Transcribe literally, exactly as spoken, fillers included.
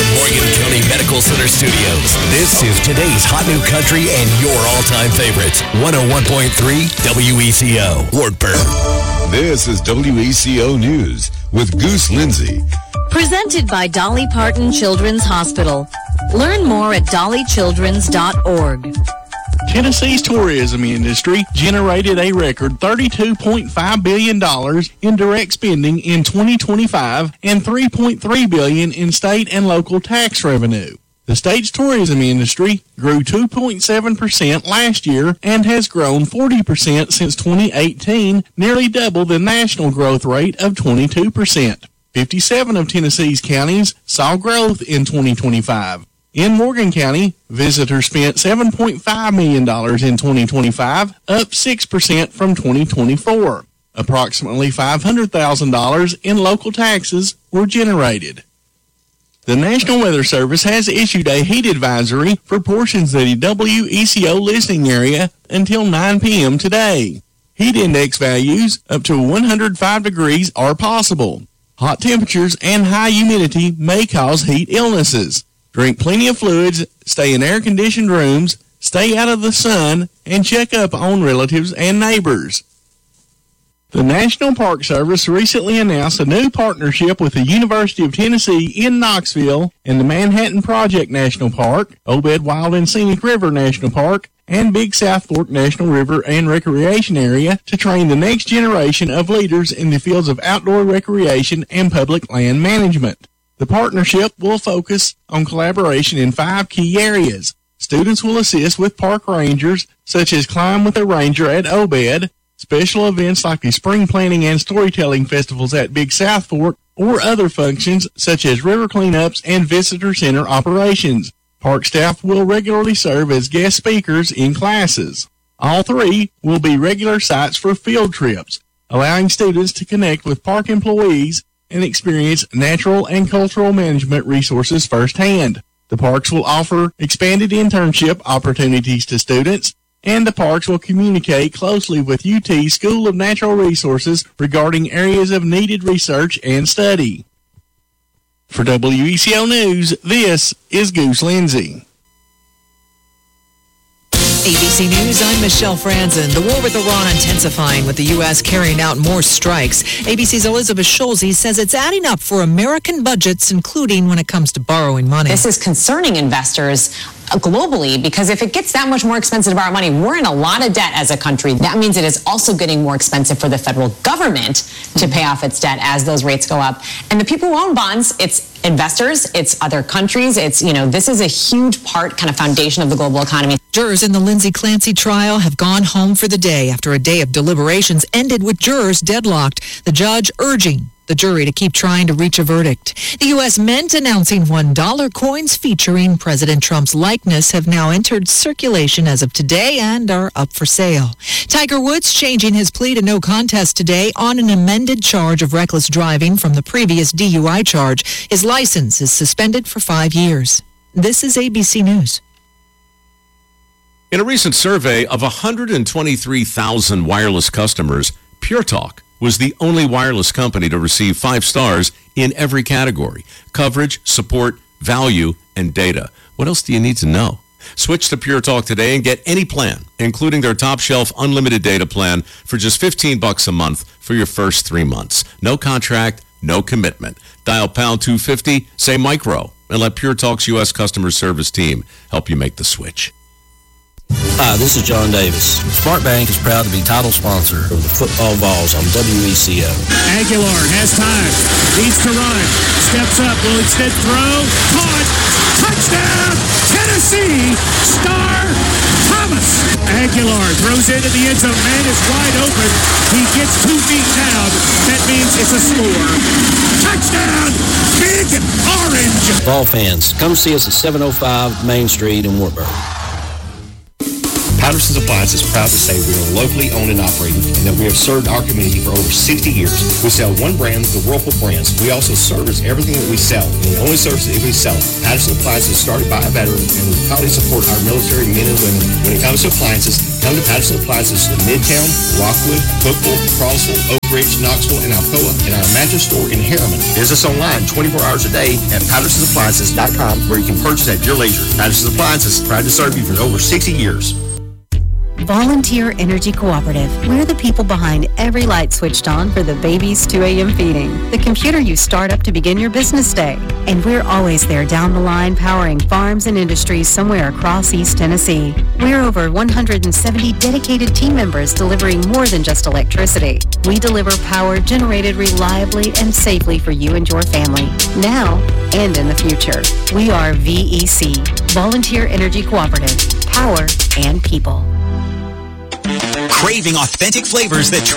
the Morgan County Medical Center studios. This is today's hot new country and your all-time favorites. one oh one point three W E C O, Wartburg. This is W E C O News with Goose Lindsay. Presented by Dolly Parton Children's Hospital. Learn more at dolly childrens dot org. Tennessee's tourism industry generated a record thirty-two point five billion dollars in direct spending in twenty twenty-five and three point three billion dollars in state and local tax revenue. The state's tourism industry grew two point seven percent last year and has grown forty percent since twenty eighteen, nearly double the national growth rate of twenty-two percent. fifty-seven of Tennessee's counties saw growth in twenty twenty-five. In Morgan County, visitors spent seven point five million dollars in twenty twenty-five, up six percent from twenty twenty-four. Approximately five hundred thousand dollars in local taxes were generated. The National Weather Service has issued a heat advisory for portions of the W E C O listening area until nine p.m. today. Heat index values up to one hundred five degrees are possible. Hot temperatures and high humidity may cause heat illnesses. Drink plenty of fluids, stay in air-conditioned rooms, stay out of the sun, and check up on relatives and neighbors. The National Park Service recently announced a new partnership with the University of Tennessee in Knoxville and the Manhattan Project National Park, Obed Wild and Scenic River National Park, and Big South Fork National River and Recreation Area to train the next generation of leaders in the fields of outdoor recreation and public land management. The partnership will focus on collaboration in five key areas. Students will assist with park rangers, such as Climb with a Ranger at Obed, special events like the Spring Planting and Storytelling Festivals at Big South Fork, or other functions such as river cleanups and visitor center operations. Park staff will regularly serve as guest speakers in classes. All three will be regular sites for field trips, allowing students to connect with park employees and experience natural and cultural management resources firsthand. The parks will offer expanded internship opportunities to students, and the parks will communicate closely with U T School of Natural Resources regarding areas of needed research and study. For W E C O News, this is Goose Lindsay. A B C News, I'm Michelle Franzen. The war with Iran intensifying, with the U S carrying out more strikes. A B C's Elizabeth Schulze says it's adding up for American budgets, including when it comes to borrowing money. This is concerning investors globally, because if it gets that much more expensive to borrow money, we're in a lot of debt as a country. That means it is also getting more expensive for the federal government to pay off its debt as those rates go up. And the people who own bonds, it's investors, it's other countries, it's, you know, this is a huge part, kind of foundation of the global economy. Jurors in the Lindsay Clancy trial have gone home for the day after a day of deliberations ended with jurors deadlocked. The judge urging the jury to keep trying to reach a verdict. The U S Mint announcing one dollar coins featuring President Trump's likeness have now entered circulation as of today and are up for sale. Tiger Woods changing his plea to no contest today on an amended charge of reckless driving from the previous D U I charge. His license is suspended for five years. This is A B C News. In a recent survey of one hundred twenty-three thousand wireless customers, Pure Talk was the only wireless company to receive five stars in every category: coverage, support, value, and data. What else do you need to know? Switch to Pure Talk today and get any plan, including their top shelf unlimited data plan, for just fifteen bucks a month for your first three months. No contract, no commitment. Dial pound two fifty, say micro, and let Pure Talk's U S customer service team help you make the switch. Hi, this is John Davis. Smart Bank is proud to be title sponsor of the Football Balls on W E C O. Aguilar has time, needs to run, steps up, will instead throw, caught, touchdown, Tennessee, Star Thomas. Aguilar throws into the end zone, man is wide open, he gets two feet down, that means it's a score. Touchdown, Big Orange. Ball fans, come see us at seven oh five Main Street in Wartburg. Patterson's Appliance is proud to say we are locally owned and operated and that we have served our community for over sixty years. We sell one brand, the Whirlpool brands. We also service everything that we sell, and we only service it if we sell it. Patterson Appliances is started by a veteran, and we proudly support our military men and women. When it comes to appliances, come to Patterson Appliances in Midtown, Rockwood, Cookville, Crossville, Oak Ridge, Knoxville, and Alcoa, and our mattress store in Harriman. Visit us online twenty-four hours a day at pattersons appliances dot com, where you can purchase at your leisure. Patterson's Appliances, proud to serve you for over sixty years. Volunteer Energy Cooperative. We're the people behind every light switched on for the baby's two a.m. feeding, the computer you start up to begin your business day. And we're always there down the line, powering farms and industries somewhere across East Tennessee. We're over one hundred seventy dedicated team members delivering more than just electricity. We deliver power generated reliably and safely for you and your family, now and in the future. We are V E C, Volunteer Energy Cooperative. Power and people. Craving authentic flavors that